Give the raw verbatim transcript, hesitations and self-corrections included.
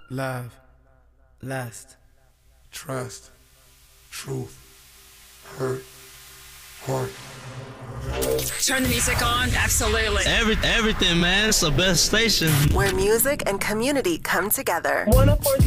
love, lust, trust, truth, hurt, heart. Turn the music on. Absolutely. Every, everything, man. It's the best station. Where music and community come together. one oh four